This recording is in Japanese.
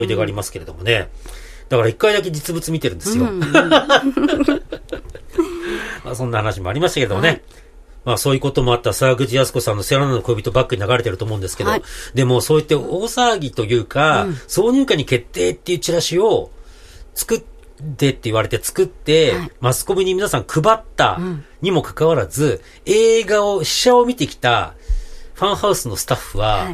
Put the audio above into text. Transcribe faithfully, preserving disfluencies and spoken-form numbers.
い出がありますけれどもね。だから一回だけ実物見てるんですよ。うんうんまあそんな話もありましたけどもね。はい、まあそういうこともあった沢口靖子さんのセラナの恋人バックに流れてると思うんですけど、はい、でもそういって大騒ぎというか、うん、挿入歌に決定っていうチラシを作ってって言われて作って、はい、マスコミに皆さん配ったにもかかわらず、うん、映画を、試写を見てきたファンハウスのスタッフは、はい、